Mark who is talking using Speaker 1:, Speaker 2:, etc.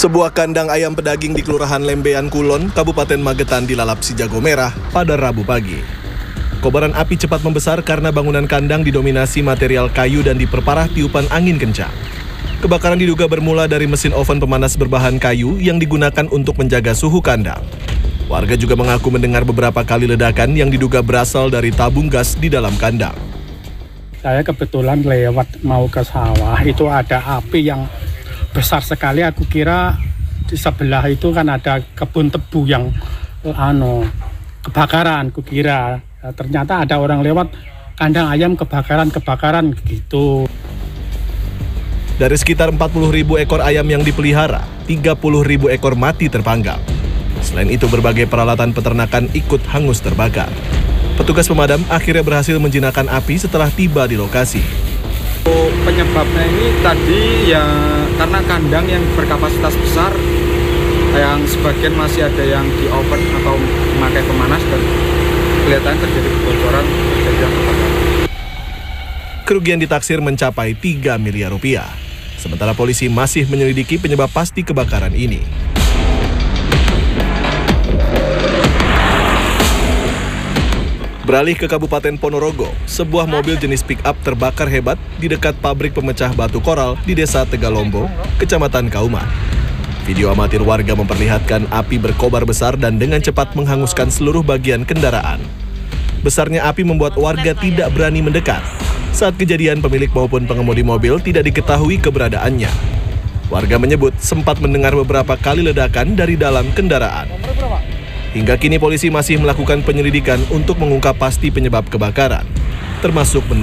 Speaker 1: Sebuah kandang ayam pedaging di Kelurahan Lembean Kulon, Kabupaten Magetan dilalap si jago merah pada Rabu pagi. Kobaran api cepat membesar karena bangunan kandang didominasi material kayu dan diperparah tiupan angin kencang. Kebakaran diduga bermula dari mesin oven pemanas berbahan kayu yang digunakan untuk menjaga suhu kandang. Warga juga mengaku mendengar beberapa kali ledakan yang diduga berasal dari tabung gas di dalam kandang.
Speaker 2: Saya kebetulan lewat mau ke sawah, itu ada api yang besar sekali. Aku kira di sebelah itu kan ada kebun tebu yang kebakaran, aku kira. Ternyata ada orang lewat, kandang ayam kebakaran gitu.
Speaker 1: Dari sekitar 40.000 ekor ayam yang dipelihara, 30.000 ekor mati terpanggang. Selain itu, berbagai peralatan peternakan ikut hangus terbakar. Petugas pemadam akhirnya berhasil menjinakkan api setelah tiba di lokasi.
Speaker 3: Penyebabnya ini tadi ya karena kandang yang berkapasitas besar, yang sebagian masih ada yang di oven atau memakai pemanas dan kelihatan terjadi kebocoran, terjadi kebakaran.
Speaker 1: Kerugian ditaksir mencapai 3 miliar rupiah. Sementara polisi masih menyelidiki penyebab pasti kebakaran ini. Beralih ke Kabupaten Ponorogo, sebuah mobil jenis pick-up terbakar hebat di dekat pabrik pemecah batu koral di Desa Tegalombo, Kecamatan Kauman. Video amatir warga memperlihatkan api berkobar besar dan dengan cepat menghanguskan seluruh bagian kendaraan. Besarnya api membuat warga tidak berani mendekat. Saat kejadian, pemilik maupun pengemudi mobil tidak diketahui keberadaannya. Warga menyebut sempat mendengar beberapa kali ledakan dari dalam kendaraan. Hingga kini polisi masih melakukan penyelidikan untuk mengungkap pasti penyebab kebakaran, termasuk